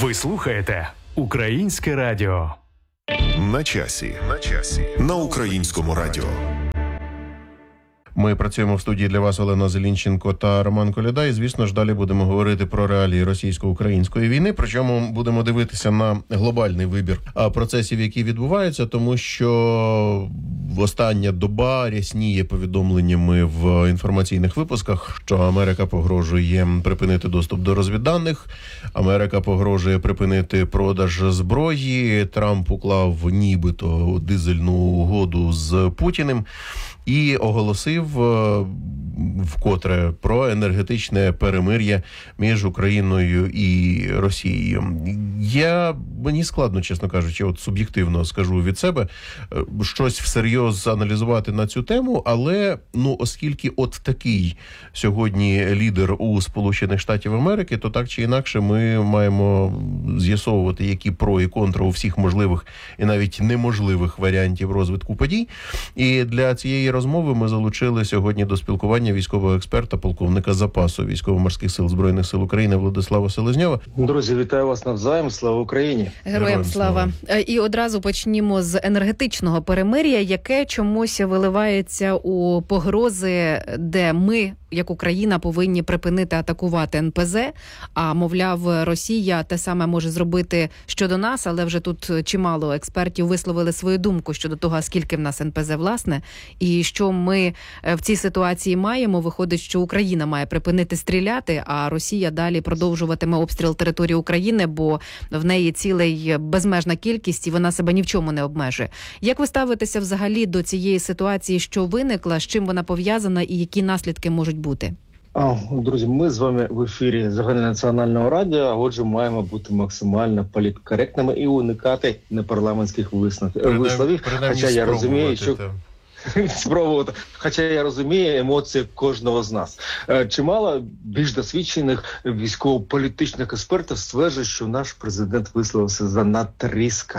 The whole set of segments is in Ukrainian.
Ви слухаєте Українське радіо. На часі. На Українському радіо. Ми працюємо в студії для вас Олена Зелінченко та Роман Коляда. І, звісно ж, далі будемо говорити про реалії російсько-української війни. Причому будемо дивитися на глобальний вибір процесів, які відбуваються, тому що остання доба рясніє повідомленнями в інформаційних випусках, що Америка погрожує припинити доступ до розвідданих, Америка погрожує припинити продаж зброї, Трамп уклав нібито дизельну угоду з Путіним і оголосив вкотре про енергетичне перемир'я між Україною і Росією. Мені складно, чесно кажучи, от суб'єктивно скажу від себе, щось всерйоз аналізувати на цю тему, але, оскільки от такий сьогодні лідер у Сполучених Штатів Америки, то так чи інакше ми маємо з'ясовувати, які про і контра у всіх можливих і навіть неможливих варіантів розвитку подій. І для цієї розмови ми залучили сьогодні до спілкування військового експерта, полковника запасу Військово-морських сил Збройних сил України Владислава Селезньова. Друзі, вітаю вас навзаєм. Слава Україні! Героям слава! І одразу почнімо з енергетичного перемир'я, яке чомусь виливається у погрози, де ми, як Україна, повинні припинити атакувати НПЗ, а, мовляв, Росія те саме може зробити щодо нас, але вже тут чимало експертів висловили свою думку щодо того, скільки в нас НПЗ, власне, і що ми в цій ситуації маємо. Виходить, що Україна має припинити стріляти, а Росія далі продовжуватиме обстріл території України, бо в неї цілий безмежна кількість, і вона себе ні в чому не обмежує. Як ви ставитеся взагалі до цієї ситуації, що виникла, з чим вона пов'язана і які наслідки можуть бути? Друзі, ми з вами в ефірі Загальнонаціонального радіо, а отже, маємо бути максимально політкоректними і уникати непарламентських висловів. Хоча я розумію, що... спробувати. Хоча я розумію емоції кожного з нас. Чимало більш досвідчених військово-політичних експертів стверджують, що наш президент висловився занадто різко,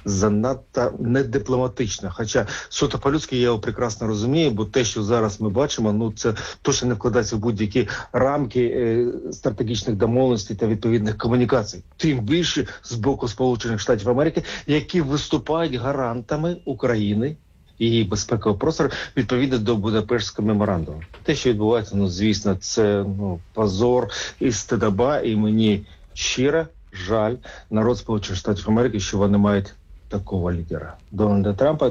занадто недипломатично. Хоча суто по-людськи я його прекрасно розумію, бо те, що зараз ми бачимо, це точно не вкладається в будь-які рамки стратегічних домовленостей та відповідних комунікацій. Тим більше з боку Сполучених Штатів Америки, які виступають гарантами України і її безпекового простору відповідно до Будапештського меморандуму. Те, що відбувається, звісно, це позор і стидоба, і мені щиро жаль народ Сполучених Штатів Америки, що вони мають такого лідера. Дональда Трампа.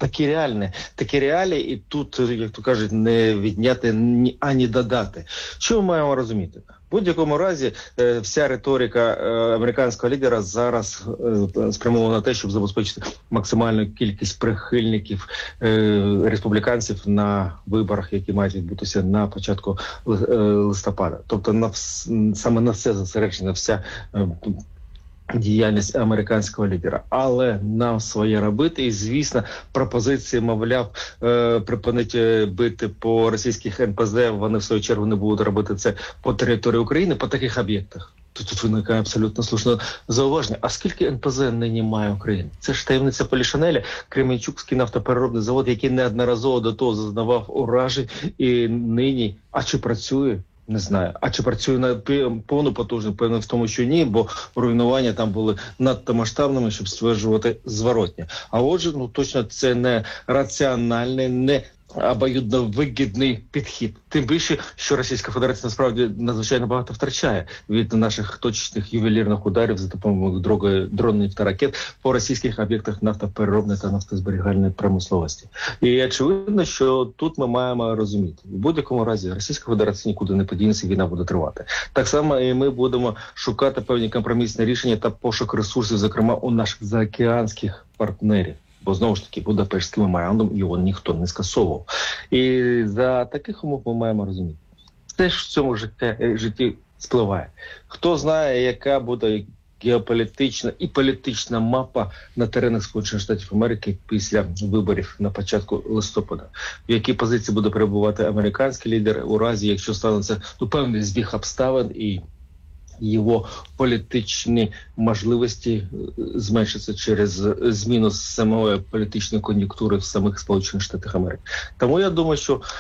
Такі реалії, і тут, як то кажуть, не відняти, ані додати. Що ми маємо розуміти? В будь-якому разі вся риторика американського лідера зараз спрямована на те, щоб забезпечити максимальну кількість прихильників республіканців на виборах, які мають відбутися на початку листопада. Тобто саме на це зосереджена вся діяльність американського лідера. Але нам своє робити, і, звісно, пропозиції, мовляв, припинити бити по російських НПЗ, вони в свою чергу не будуть робити це по території України, по таких об'єктах. Тут виникає абсолютно слушне зауваження. А скільки НПЗ нині має Україна? Це ж таємниця Полішинеля, Кременчуцький нафтопереробний завод, який неодноразово до того зазнавав уражень, і нині, а чи працює? Не знаю. А чи працює на повну потужність? Певно в тому, що ні, бо руйнування там були надто масштабними, щоб стверджувати зворотнє. А отже, точно це не раціональний, не обоюдно вигідний підхід. Тим більше, що Російська Федерація насправді надзвичайно багато втрачає від наших точних ювелірних ударів за допомогою дронів та ракет по російських об'єктах нафтопереробної та нафтозберігальної промисловості. І очевидно, що тут ми маємо розуміти. В будь-якому разі Російська Федерація нікуди не подінеться, війна буде тривати. Так само і ми будемо шукати певні компромісні рішення та пошук ресурсів, зокрема у наших заокеанських партнерів. Бо, знову ж таки, Будапештський меморандум його ніхто не скасовував. І за таких умов ми маємо розуміти. Все ж в цьому житті спливає. Хто знає, яка буде геополітична і політична мапа на теренах Сполучених Штатів Америки після виборів на початку листопада. В якій позиції буде перебувати американський лідер у разі, якщо станеться певний збіг обставин і його політичні можливості зменшаться через зміну самої політичної кон'юнктури в самих Сполучених Штатах Америки. Тому я думаю, що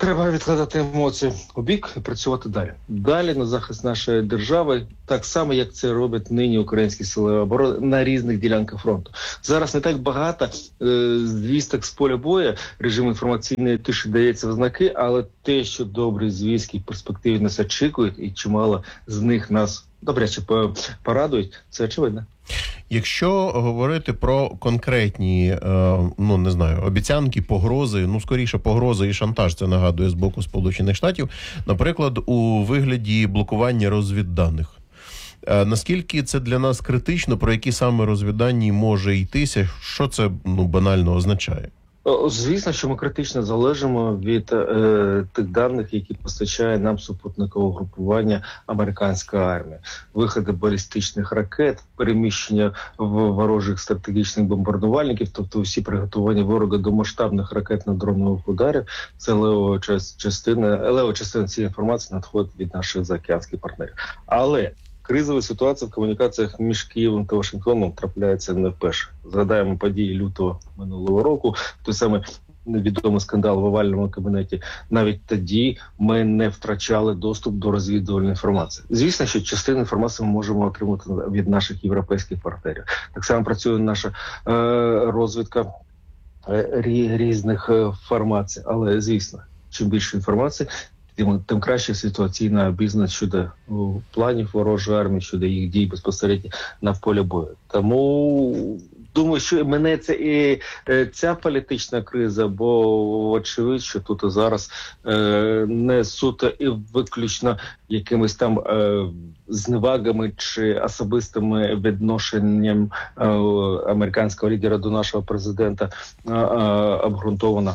Треба відкладати емоції у бік і працювати далі. Далі на захист нашої держави, так само, як це роблять нині українські сили оборони на різних ділянках фронту. Зараз не так багато звісток з поля бою, режим інформаційної тиші дається в знаки, але те, що добрі звістки в перспективі нас очікують, і чимало з них нас добряче порадують, це очевидно. Якщо говорити про конкретні, обіцянки, погрози, скоріше погрози і шантаж, це нагадує з боку Сполучених Штатів, наприклад, у вигляді блокування розвідданих. Наскільки це для нас критично, про які саме розвіддані може йтися, що це банально означає? Звісно, що ми критично залежимо від тих даних, які постачає нам супутникове групування американська армія. Виходи балістичних ракет, переміщення ворожих стратегічних бомбардувальників, тобто усі приготування ворога до масштабних ракетно-дронових ударів, це левова частина цієї інформації надходить від наших заокеанських партнерів. Але кризова ситуація в комунікаціях між Києвом та Вашингтоном трапляється не вперше. Згадаємо події лютого минулого року, той самий відомий скандал в овальному кабінеті. Навіть тоді ми не втрачали доступ до розвідувальної інформації. Звісно, що частину інформації ми можемо отримати від наших європейських партнерів. Так само працює наша розвідка різних формацій. Але, звісно, чим більше інформації, тим краще ситуаційна обізнаність щодо планів ворожої армії, щодо їх дій безпосередньо на полі бою. Тому думаю, що мене це і ця політична криза, бо очевидно, що тут і зараз не суто і виключно якимись там зневагами чи особистими відношенням американського лідера до нашого президента обґрунтована.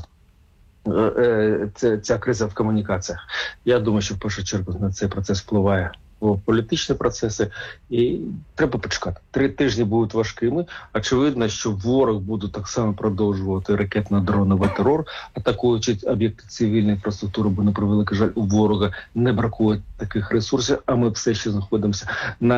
Ця криза в комунікаціях. Я думаю, що в першу чергу на цей процес впливає політичні процеси, і треба почекати. 3 тижні будуть важкими. Очевидно, що ворог буде так само продовжувати ракетно-дроновий терор, атакуючи об'єкти цивільної інфраструктури, бо, на превеликий жаль, у ворога не бракує таких ресурсів, а ми все ще знаходимося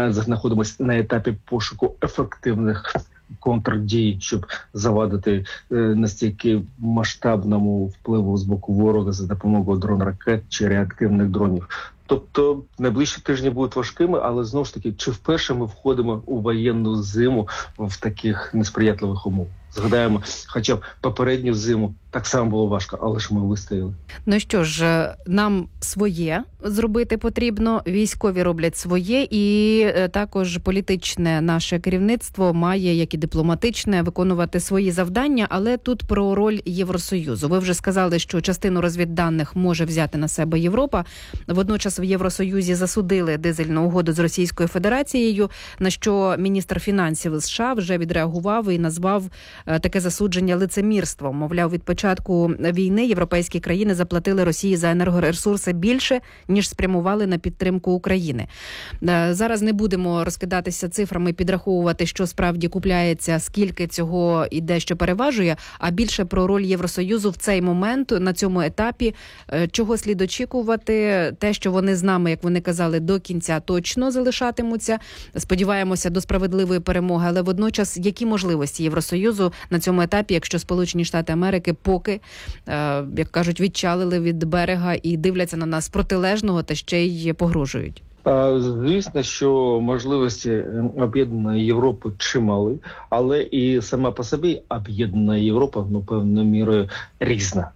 на етапі пошуку ефективних контрдій, щоб завадити настільки масштабному впливу з боку ворога за допомогою дрон-ракет чи реактивних дронів. Тобто найближчі тижні будуть важкими, але знову ж таки, чи вперше ми входимо у воєнну зиму в таких несприятливих умовах? Згадаємо, хоча б попередню зиму так само було важко, але ж ми вистояли. Ну що ж, нам своє зробити потрібно, військові роблять своє, і також політичне наше керівництво має, як і дипломатичне, виконувати свої завдання, але тут про роль Євросоюзу. Ви вже сказали, що частину розвідданих може взяти на себе Європа. Водночас в Євросоюзі засудили дизельну угоду з Російською Федерацією, на що міністр фінансів США вже відреагував і назвав таке засудження лицемірством. Мовляв, від початку війни європейські країни заплатили Росії за енергоресурси більше, ніж спрямували на підтримку України. Зараз не будемо розкидатися цифрами, підраховувати, що справді купляється, скільки цього іде, що переважує, а більше про роль Євросоюзу в цей момент, на цьому етапі, чого слід очікувати, те, що вони з нами, як вони казали, до кінця точно залишатимуться. Сподіваємося до справедливої перемоги, але водночас які можливості Євросоюзу на цьому етапі, якщо Сполучені Штати Америки поки, як кажуть, відчалили від берега і дивляться на нас протилежного та ще й погрожують? Звісно, що можливості об'єднаної Європи чимали, але і сама по собі об'єднана Європа, певною мірою різна.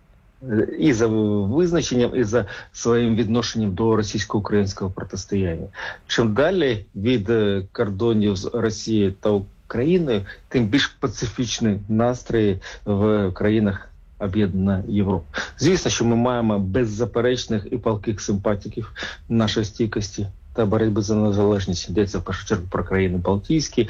І за визначенням, і за своїм відношенням до російсько-українського протистояння. Чим далі від кордонів з Росією та Україною, тим більш пацифічні настрої в країнах об'єднаної Європи. Звісно, що ми маємо беззаперечних і палких симпатиків нашої стійкості та боротьби за незалежність. Йдеться в першу чергу про країни Балтійські,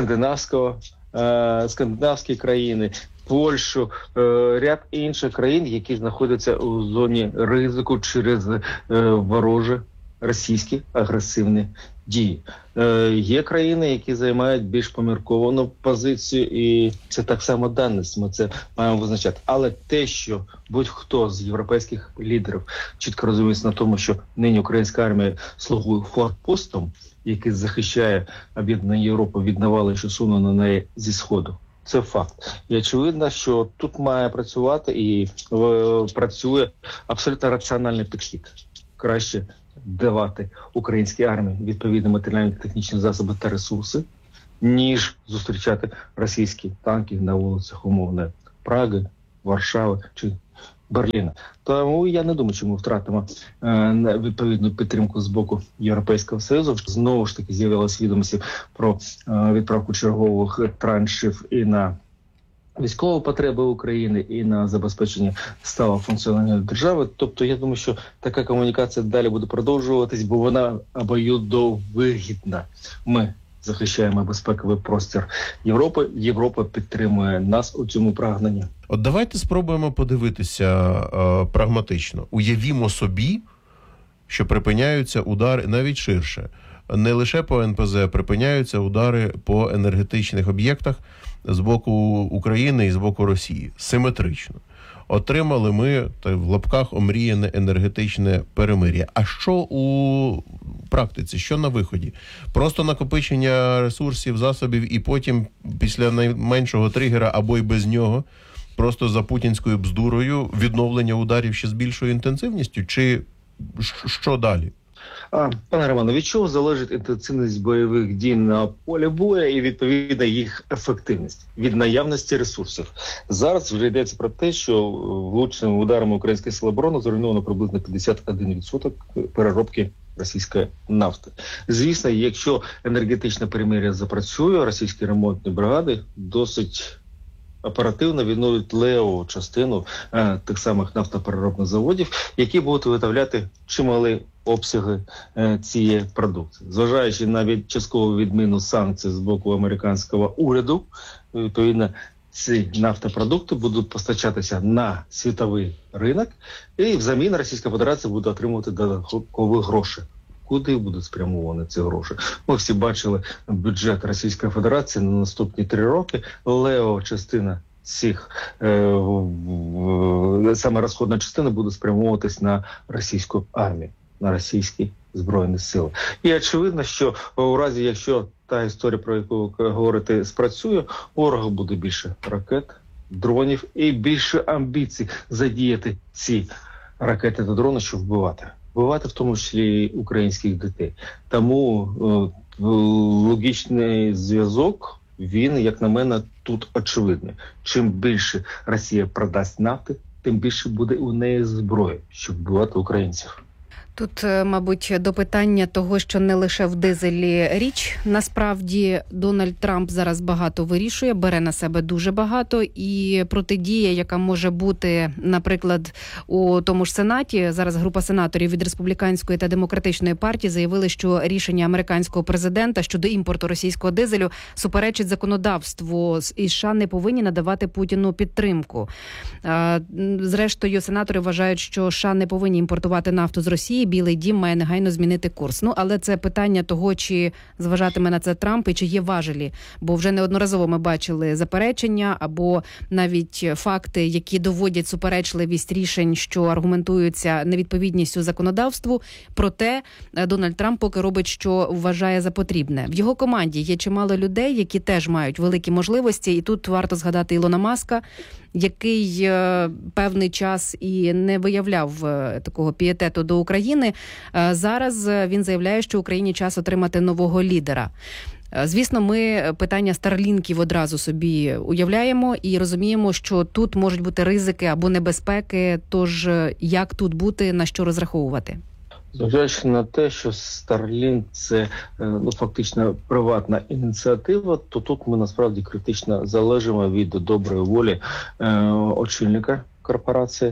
скандинавські країни, Польщу, ряд інших країн, які знаходяться у зоні ризику через ворожі російські агресивні дії. Є країни, які займають більш помірковану позицію, і це так само даність, ми це маємо визначати. Але те, що будь-хто з європейських лідерів чітко розуміється на тому, що нині українська армія слугує форпостом, який захищає об'єднану Європу від навали, що суне на неї зі Сходу, Це факт. І очевидно, що тут має працювати і працює абсолютно раціональний підхід. Краще давати українській армії відповідні матеріальні та технічні засоби та ресурси, ніж зустрічати російські танки на вулицях умовно Праги, Варшави чи Берліна. Тому я не думаю, що ми втратимо відповідну підтримку з боку Європейського Союзу. Знову ж таки з'явилися відомості про відправку чергових траншів і на військові потреби України, і на забезпечення сталого функціонування держави. Тобто, я думаю, що така комунікація далі буде продовжуватись, бо вона обоюдовигідна. Ми захищаємо безпековий простір Європи. Європа підтримує нас у цьому прагненні. От давайте спробуємо подивитися прагматично. Уявімо собі, що припиняються удари навіть ширше. Не лише по НПЗ, припиняються удари по енергетичних об'єктах з боку України і з боку Росії. Симетрично. Отримали ми, в лапках, омріяне енергетичне перемир'я. А що у практиці, що на виході? Просто накопичення ресурсів, засобів і потім після найменшого тригера або й без нього просто за путінською бздурою відновлення ударів ще з більшою інтенсивністю? Чи що далі? Пане Романе, від чого залежить інтенсивність бойових дій на полі бою і, відповідно, їх ефективність? Від наявності ресурсів. Зараз вже йдеться про те, що влучними ударами української сили оборони зруйновано приблизно 51% переробки російської нафти. Звісно, якщо енергетичне перемир'я запрацює, російські ремонтні бригади досить оперативно відновлюють левову частину тих самих нафтопереробних заводів, які будуть виготовляти чималі обсяги цієї продукції. Зважаючи на часткову відміну санкцій з боку американського уряду, відповідно, ці нафтопродукти будуть постачатися на світовий ринок, і взамін Російська Федерація буде отримувати додаткові гроші. Куди будуть спрямовані ці гроші? Ми всі бачили бюджет Російської Федерації на наступні 3 роки. Левова частина цих, саме розходна частина буде спрямовуватись на російську армію, на російські Збройні сили. І очевидно, що у разі, якщо та історія, про яку ви говорите, спрацює, у ворога буде більше ракет, дронів і більше амбіцій задіяти ці ракети та дрони, щоб вбивати. Вбивати в тому числі українських дітей. Тому логічний зв'язок, він, як на мене, тут очевидний. Чим більше Росія продасть нафти, тим більше буде у неї зброї, щоб вбивати українців. Тут, мабуть, до питання того, що не лише в дизелі річ. Насправді, Дональд Трамп зараз багато вирішує, бере на себе дуже багато. І протидія, яка може бути, наприклад, у тому ж Сенаті, зараз група сенаторів від Республіканської та Демократичної партії заявили, що рішення американського президента щодо імпорту російського дизелю суперечить законодавству, і США не повинні надавати Путіну підтримку. Зрештою, сенатори вважають, що США не повинні імпортувати нафту з Росії, Білий дім має негайно змінити курс. Але це питання того, чи зважатиме на це Трамп і чи є важелі. Бо вже неодноразово ми бачили заперечення або навіть факти, які доводять суперечливість рішень, що аргументуються невідповідністю законодавству. Проте Дональд Трамп поки робить, що вважає за потрібне. В його команді є чимало людей, які теж мають великі можливості. І тут варто згадати Ілона Маска, який певний час і не виявляв такого пієтету до України. Зараз він заявляє, що Україні час отримати нового лідера. Звісно, ми питання старлінків одразу собі уявляємо і розуміємо, що тут можуть бути ризики або небезпеки, тож як тут бути, на що розраховувати? Зважаючи на те, що Starlink – це фактично приватна ініціатива, то тут ми насправді критично залежимо від доброї волі очільника корпорації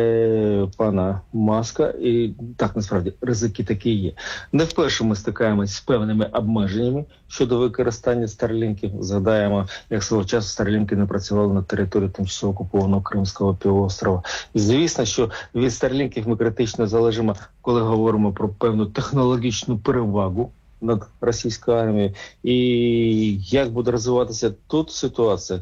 пана Маска. І так, насправді, ризики такі є. Не вперше ми стикаємось з певними обмеженнями щодо використання старлінків. Згадаємо, як свого часу старлінки не працювали на території тимчасово окупованого Кримського півострова. І звісно, що від старлінків ми критично залежимо, коли говоримо про певну технологічну перевагу над російською армією. І як буде розвиватися тут ситуація,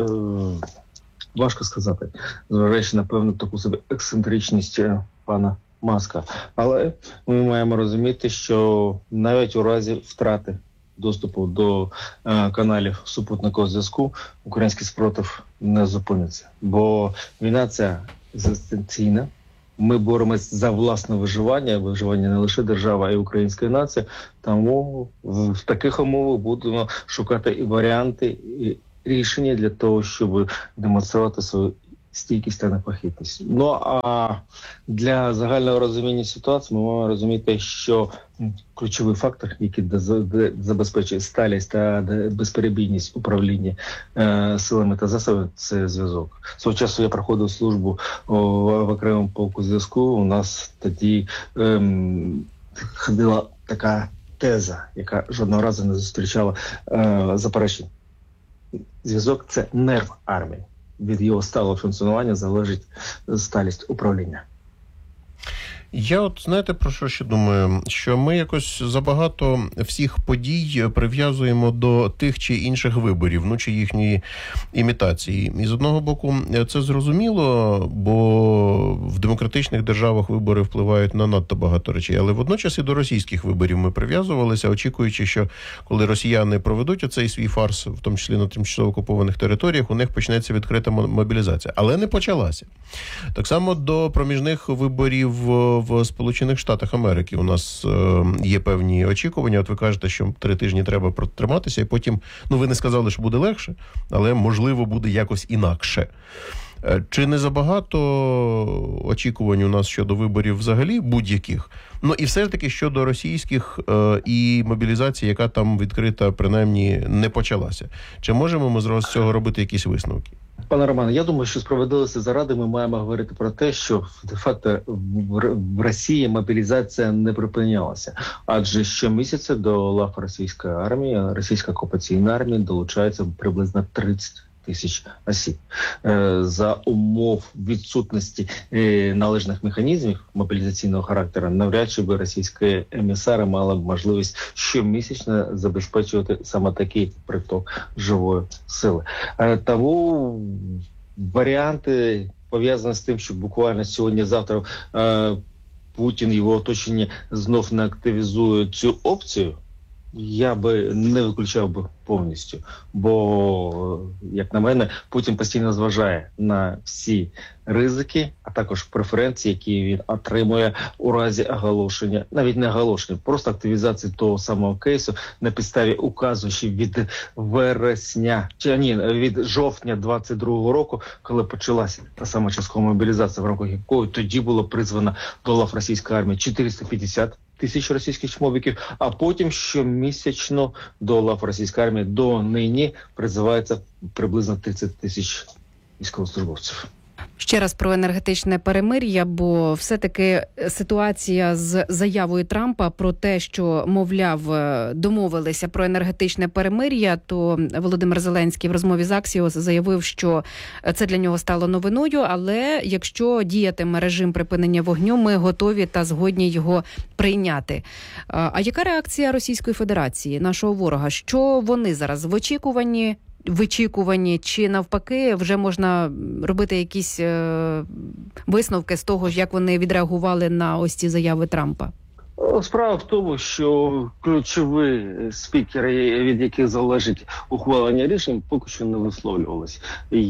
важко сказати, зважаючи на певну таку собі ексцентричність пана Маска. Але ми маємо розуміти, що навіть у разі втрати доступу до каналів супутникового зв'язку, український спротив не зупиниться. Бо війна ця екзистенційна. Ми боремось за власне виживання не лише держави, а й української нації. Тому в таких умовах будемо шукати і варіанти, і рішення для того, щоб демонструвати свою стійкість та непохитність. Ну а для загального розуміння ситуації ми маємо розуміти, що ключовий фактор, який забезпечує сталість та безперебійність управління силами та засобами, це зв'язок. Свого часу я проходив службу в окремому полку зв'язку. У нас тоді ходила така теза, яка жодного разу не зустрічала заперечень. Зв'язок – це нерв армії. Від його сталого функціонування залежить сталість управління. Я знаєте, про що ще думаю? Що ми якось забагато всіх подій прив'язуємо до тих чи інших виборів, чи їхньої імітації. І з одного боку, це зрозуміло, бо в демократичних державах вибори впливають на надто багато речей. Але водночас і до російських виборів ми прив'язувалися, очікуючи, що коли росіяни проведуть оцей свій фарс, в тому числі на тимчасово окупованих територіях, у них почнеться відкрита мобілізація. Але не почалася. Так само до проміжних виборів в Сполучених Штатах Америки у нас є певні очікування. От ви кажете, що 3 тижні треба протриматися, і потім, ви не сказали, що буде легше, але, можливо, буде якось інакше. Чи не забагато очікувань у нас щодо виборів взагалі будь-яких? І все ж таки щодо російських і мобілізації, яка там відкрита, принаймні, не почалася. Чи можемо ми з цього робити якісь висновки? Пане Романе, я думаю, що справедливості заради ми маємо говорити про те, що де-факто в Росії мобілізація не припинялася. Адже щомісяця до лав російської армії, російська окупаційна армія долучається приблизно 30 тисяч осіб. За умов відсутності належних механізмів мобілізаційного характеру, навряд чи би російські емісари мали б можливість щомісячно забезпечувати саме такий приток живої сили. Тому варіанти пов'язані з тим, що буквально сьогодні-завтра Путін і його оточення знов не активізують цю опцію, я би не виключав би повністю. Бо, як на мене, Путін постійно зважає на всі ризики, а також преференції, які він отримує у разі оголошення, навіть не оголошення, просто активізації того самого кейсу на підставі указу ще від від жовтня 22-го року, коли почалася та сама часткова мобілізація, в рамках якої тоді було призвано до лав російської армії 450 тисяч російських чмобіків, а потім щомісячно до лав російської армії до нині призивається приблизно 30 тисяч військовослужбовців. Ще раз про енергетичне перемир'я, бо все-таки ситуація з заявою Трампа про те, що, мовляв, домовилися про енергетичне перемир'я, то Володимир Зеленський в розмові з Axios заявив, що це для нього стало новиною, але якщо діятиме режим припинення вогню, ми готові та згодні його прийняти. А яка реакція Російської Федерації, нашого ворога? Що вони зараз вичікувані, чи навпаки вже можна робити якісь висновки з того, як вони відреагували на ось ці заяви Трампа? Справа в тому, що ключові спікери, від яких залежить ухвалення рішень, поки що не висловлювалися.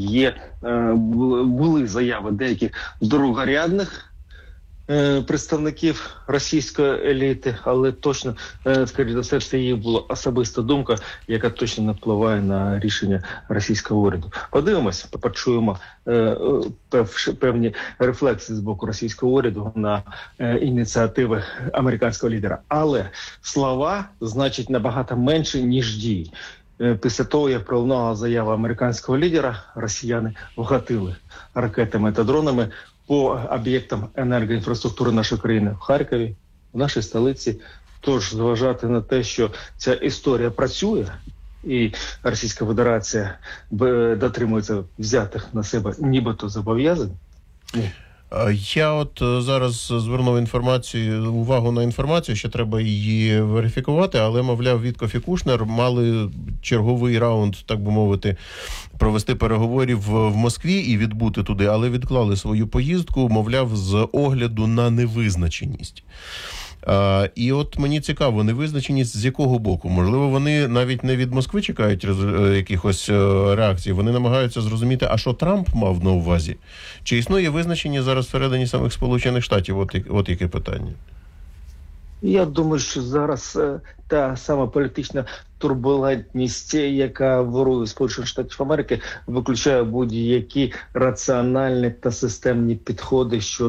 Були заяви деяких другорядних представників російської еліти, але точно, скоріше за все, це їх була особиста думка, яка точно не впливає на рішення російського уряду. Подивимось, почуємо певні рефлексії з боку російського уряду на ініціативи американського лідера. Але слова значать набагато менше, ніж дії. Після того, як пролунала заява американського лідера, росіяни вгатили ракетами та дронами по об'єктам енергоінфраструктури нашої країни в Харкові, в нашій столиці. Тож зважати на те, що ця історія працює, і Російська Федерація дотримується взятих на себе нібито зобов'язань. Я зараз звернув увагу на інформацію, що треба її верифікувати, але, мовляв, Вітков і Кушнер мали черговий раунд, так би мовити, провести переговорів в Москві і відбути туди, але відклали свою поїздку, мовляв, з огляду на невизначеність. І от мені цікаво, невизначеність з якого боку? Можливо, вони навіть не від Москви чекають якихось реакцій, вони намагаються зрозуміти, а що Трамп мав на увазі? Чи існує визначення зараз всередині самих Сполучених Штатів? От яке питання. Я думаю, що зараз та сама політична турбулентність, яка вирує в Сполучених Штатів Америки, виключає будь-які раціональні та системні підходи щодо